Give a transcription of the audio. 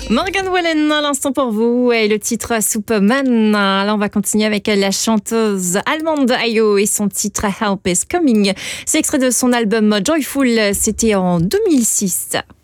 Morgan Wallen à l'instant pour vous et le titre Superman. Là on va continuer avec la chanteuse allemande Ayo et son titre Help is Coming. C'est extrait de son album Joyful, c'était en 2006.